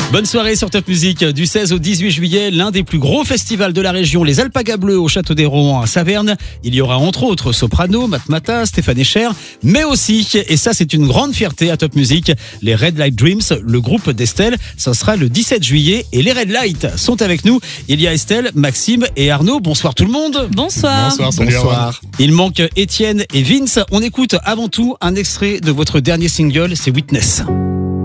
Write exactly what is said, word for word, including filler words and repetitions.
Bonne soirée sur Top Music. Du seize au dix-huit juillet, l'un des plus gros festivals de la région, les Alpagas Bleus au Château des Rohan à Saverne. Il y aura entre autres Soprano, Matmata, Stéphane Echer, mais aussi, et ça c'est une grande fierté à Top Music, les Red Light Dreams, le groupe d'Estelle. Ça sera le dix-sept juillet et les Red Light sont avec nous. Il y a Estelle, Maxime et Arnaud. Bonsoir tout le monde. Bonsoir. Bonsoir. Salut, Bonsoir. Il manque Étienne et Vince. On écoute avant tout un extrait de votre dernier single, c'est Witness.